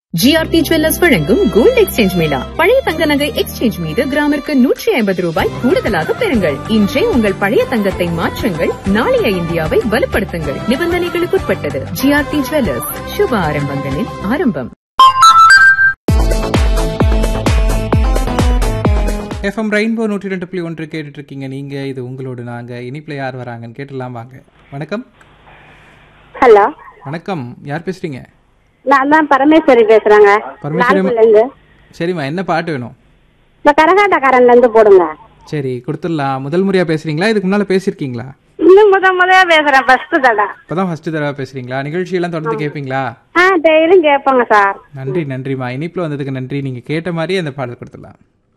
GRT jewellers வழங்கும் gold exchange Mela. பழைய தங்க நகை எக்ஸ்சேஞ்ச் மீது கிராமிற்கு 150 ரூபாய் கூடுதலாக பெறுங்கள். இன்றே உங்கள் பழைய தங்கத்தை மாற்றுங்கள், நாளைய இந்தியாவை வலுப்படுத்துங்கள். நிபந்தனைகளுக்குட்பட்டது. ஜிஆர்டி ஜுவல்லர்ஸ், சுப ஆரம்பங்களின் ஆரம்பம். எஃப்எம் ரெயின்போ 102.1 கேட்டுட்டு இருக்கீங்க நீங்க. இது உங்களோட நாங்க. இனிப்புல யார் வராங்கன்னு கேட்டுலாம் வாங்க. வணக்கம். ஹலோ, வணக்கம். யார் பேசுறீங்க? நான் தான் பரமேஸ்வரி பேசுறேங்க. பரமேஸ்வரி. சரிம்மா, என்ன பாட்டு வேணும்? இந்த கரகாட்டக்காரன்ல இருந்து போடுங்க. சரி, கொடுத்துடலாம். முதல் முறையா பேசுறீங்களா? இதுக்கு முன்னால பேசிருக்கீங்களா? இன்னும் முதல்ல பேசுறேன், ஃபர்ஸ்ட் தடவை. இப்பதான் ஃபர்ஸ்ட் தடவை பேசுறீங்களா? நிகழ்ச்சியெல்லாம் தொடர்ந்து கேட்பீங்களா? டெய்லியும் கேட்போங்க சார். நன்றி, நன்றிம்மா. இனிப்புல வந்ததுக்கு நன்றி. நீங்க கேட்ட மாதிரியே அந்த பாடல் கொடுத்துடலாம்.